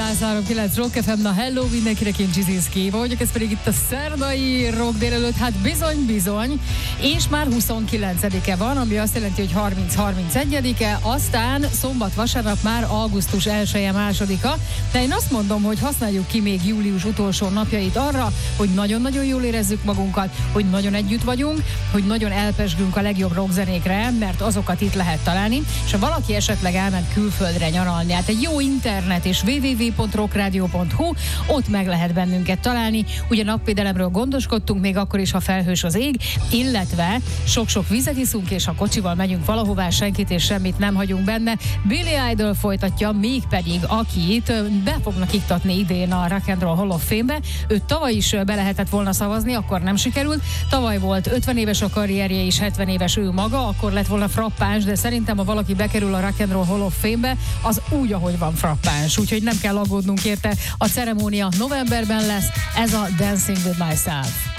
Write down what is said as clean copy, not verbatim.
103.9 Rock FM, na hello mindenkinek, én Csizinszki vagyok, ez pedig itt a szerdai rock délelőtt, hát bizony, és már 29-e van, ami azt jelenti, hogy 30-31-e, aztán szombat-vasárnap már augusztus 1-e, 2-a, de én azt mondom, hogy használjuk ki még július utolsó napjait arra, hogy nagyon-nagyon jól érezzük magunkat, hogy nagyon együtt vagyunk, hogy nagyon elpesgünk a legjobb rockzenékre, mert azokat itt lehet találni, és ha valaki esetleg elment külföldre nyaralni, hát egy jó internet és www.rockradio.hu, ott meg lehet bennünket találni. Ugye napvédelemről gondoskodtunk, még akkor is, ha felhős az ég, illetve sok-sok vizet iszunk, és ha kocsival megyünk valahová, senkit és semmit nem hagyunk benne. Billy Idol folytatja, mégpedig akit be fognak iktatni idén a Rock and Roll Hall of Fame-be. Őt tavaly is be lehetett volna szavazni, akkor nem sikerült. Tavaly volt 50 éves a karrierje és 70 éves ő maga, akkor lett volna frappáns, de szerintem, ha valaki bekerül a Rock and Roll Hall of Fame-be, az úgy, ahogy van, frappáns. Úgyhogy nem kell aggódnunk érte. A ceremónia novemberben lesz, ez a Dancing with Myself.